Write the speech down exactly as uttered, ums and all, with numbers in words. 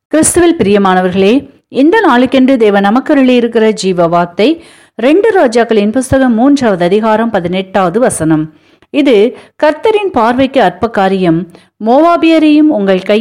கிறிஸ்துவில் பிரியமானவர்களே, இந்த நாளுக்கென்று தேவன் நமக்கருளி இருக்கிற ஜீவ வார்த்தை ரெண்டு ராஜாக்களின் புஸ்தகம் மூன்றாவது அதிகாரம் பதினெட்டாவது வசனம். இது கர்த்தரின் பார்வைக்கு அற்ப காரியம், மோவாபியரையும் உங்கள் கை